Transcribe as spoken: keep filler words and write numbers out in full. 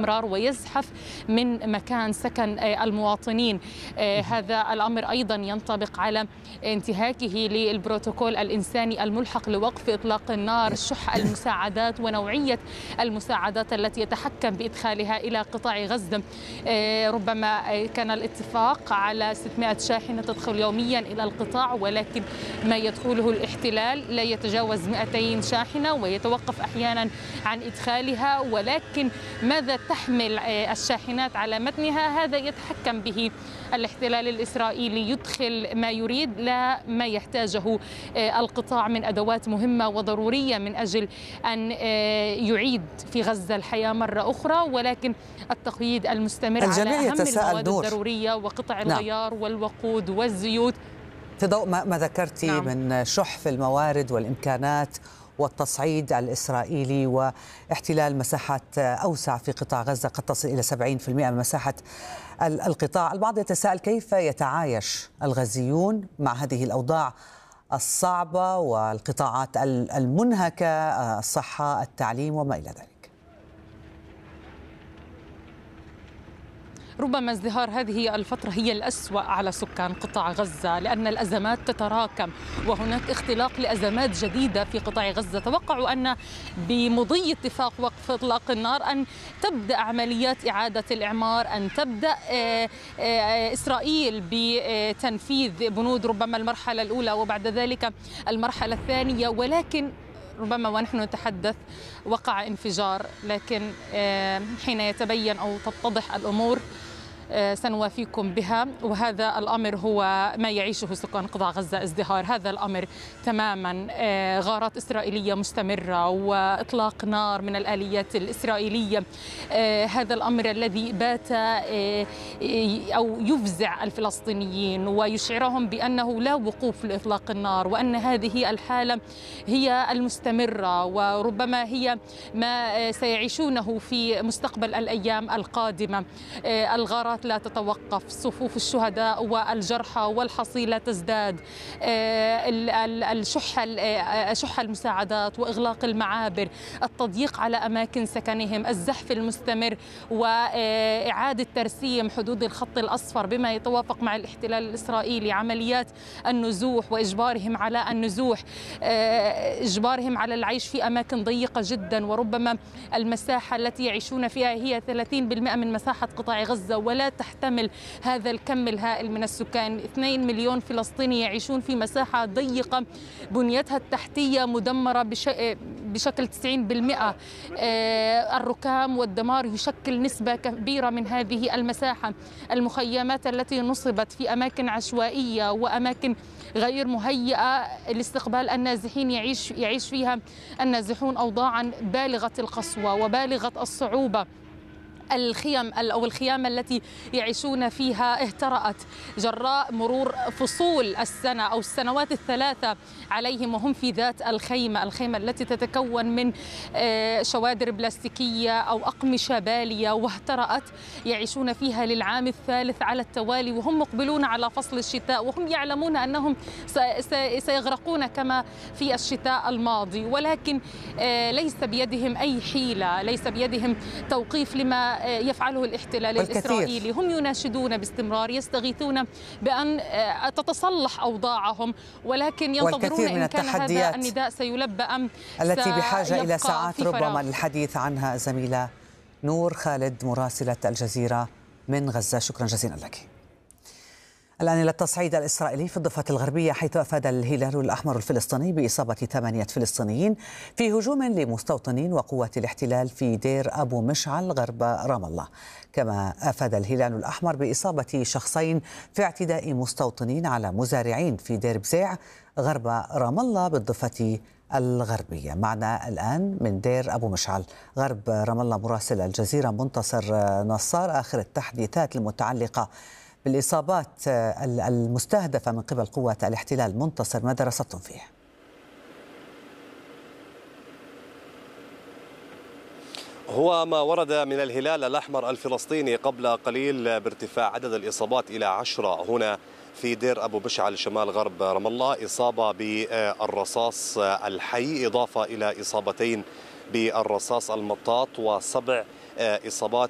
باستمرار ويزحف من مكان سكن المواطنين. هذا الأمر أيضا ينطبق على انتهاكه للبروتوكول الإنساني الملحق لوقف إطلاق النار، شح المساعدات ونوعية المساعدات التي يتحكم بإدخالها إلى قطاع غزة. ربما كان الاتفاق على ستمائة شاحنة تدخل يوميا إلى القطاع، ولكن ما يدخله الاحتلال لا يتجاوز مئتين شاحنة ويتوقف أحيانا عن إدخالها. ولكن ماذا تحمل الشاحنات على متنها هذا يتحكم به الاحتلال الإسرائيلي، يدخل ما يريد لا ما يحتاجه القطاع من أدوات مهمة وضرورية من أجل أن يعيد في غزة الحياة مرة أخرى. ولكن التقييد المستمر على أهم المواد الضرورية وقطع الغيار نعم. والوقود والزيوت في ضوء ما ذكرتي نعم. من شح في الموارد والإمكانات والتصعيد الإسرائيلي واحتلال مساحات أوسع في قطاع غزة قد تصل إلى سبعين بالمئة من مساحة القطاع. البعض يتساءل كيف يتعايش الغزيون مع هذه الأوضاع الصعبة والقطاعات المنهكة، الصحة، التعليم وما إلى ذلك. ربما ازدهار هذه الفترة هي الأسوأ على سكان قطاع غزة، لأن الأزمات تتراكم وهناك اختلاق لأزمات جديدة في قطاع غزة. توقعوا أن بمضي اتفاق وقف إطلاق النار أن تبدأ عمليات إعادة الإعمار، أن تبدأ إسرائيل بتنفيذ بنود ربما المرحلة الأولى وبعد ذلك المرحلة الثانية، ولكن ربما ونحن نتحدث وقع انفجار. لكن حين يتبين أو تتضح الأمور سنوافيكم بها، وهذا الأمر هو ما يعيشه سكان قطاع غزة، ازدهار هذا الأمر تماما. غارات إسرائيلية مستمرة وإطلاق نار من الآليات الإسرائيلية، هذا الأمر الذي بات أو يفزع الفلسطينيين ويشعرهم بأنه لا وقوف لإطلاق النار، وأن هذه الحالة هي المستمرة وربما هي ما سيعيشونه في مستقبل الأيام القادمة. الغارات لا تتوقف، صفوف الشهداء والجرحى والحصيلة تزداد، الشح شح المساعدات وإغلاق المعابر، التضييق على أماكن سكنهم، الزحف المستمر وإعادة ترسيم حدود الخط الأصفر بما يتوافق مع الاحتلال الإسرائيلي، عمليات النزوح وإجبارهم على النزوح، إجبارهم على العيش في أماكن ضيقة جدا، وربما المساحة التي يعيشون فيها هي ثلاثين بالمئة من مساحة قطاع غزة ولا تحتمل هذا الكم الهائل من السكان. اثنين مليون فلسطيني يعيشون في مساحة ضيقة بنيتها التحتية مدمرة بشكل تسعين بالمئة. الركام والدمار يشكل نسبة كبيرة من هذه المساحة. المخيمات التي نصبت في أماكن عشوائية وأماكن غير مهيئة لاستقبال النازحين يعيش يعيش فيها النازحون أوضاعا بالغة القسوة وبالغة الصعوبة. الخيم أو الخيام التي يعيشون فيها اهترأت جراء مرور فصول السنة أو السنوات الثلاثة عليهم وهم في ذات الخيمة، الخيمة التي تتكون من شوادر بلاستيكية أو أقمشة بالية واهترأت، يعيشون فيها للعام الثالث على التوالي وهم مقبلون على فصل الشتاء وهم يعلمون أنهم سيغرقون كما في الشتاء الماضي، ولكن ليس بيدهم أي حيلة، ليس بيدهم توقيف لما يفعله الاحتلال الإسرائيلي. هم يناشدون باستمرار، يستغيثون بأن تتصلح أوضاعهم، ولكن ينتظرون إن كان هذا النداء سيلبى أم التي بحاجة إلى ساعات ربما للحديث عنها. زميلة نور خالد مراسلة الجزيرة من غزة، شكرا جزيلا لك. الآن إلى التصعيد الإسرائيلي في الضفة الغربية، حيث أفاد الهلال الأحمر الفلسطيني بإصابة ثمانية فلسطينيين في هجوم لمستوطنين وقوات الاحتلال في دير أبو مشعل غرب رام الله. كما أفاد الهلال الأحمر بإصابة شخصين في اعتداء مستوطنين على مزارعين في دير بزيع غرب رام الله بالضفة الغربية. معنا الآن من دير أبو مشعل غرب رام الله مراسل الجزيرة منتصر نصار آخر التحديثات المتعلقة بالإصابات المستهدفة من قبل قوات الاحتلال. منتصر، ماذا رصدتم فيه؟ هو ما ورد من الهلال الأحمر الفلسطيني قبل قليل بارتفاع عدد الإصابات إلى عشرة هنا في دير أبو مشعل شمال غرب رام الله، إصابة بالرصاص الحي إضافة إلى إصابتين بالرصاص المطاط وسبع إصابات